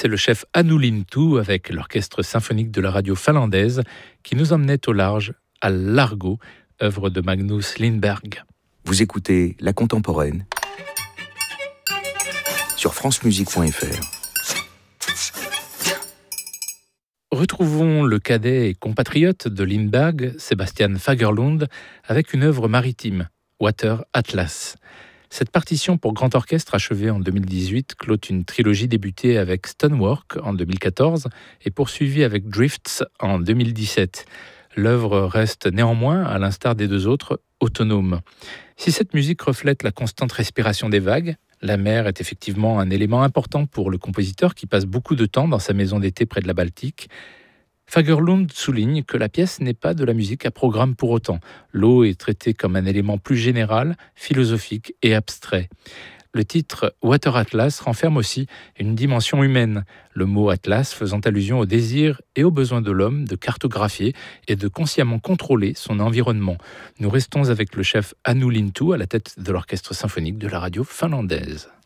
c'est le chef Hannu Lintu avec l'orchestre symphonique de la radio finlandaise qui nous emmenait au large à Largo, œuvre de Magnus Lindberg. Vous écoutez La Contemporaine sur francemusique.fr. Retrouvons le cadet et compatriote de Lindberg, Sebastian Fagerlund, avec une œuvre maritime, Water Atlas. Cette partition pour grand orchestre achevée en 2018 clôt une trilogie débutée avec Stonework en 2014 et poursuivie avec Drifts en 2017. L'œuvre reste néanmoins, à l'instar des deux autres, autonome. Si cette musique reflète la constante respiration des vagues, la mer est effectivement un élément important pour le compositeur qui passe beaucoup de temps dans sa maison d'été près de la Baltique. Fagerlund souligne que la pièce n'est pas de la musique à programme pour autant. L'eau est traitée comme un élément plus général, philosophique et abstrait. Le titre Water Atlas renferme aussi une dimension humaine, le mot Atlas faisant allusion au désir et au besoin de l'homme de cartographier et de consciemment contrôler son environnement. Nous restons avec le chef Hannu Lintu à la tête de l'orchestre symphonique de la radio finlandaise.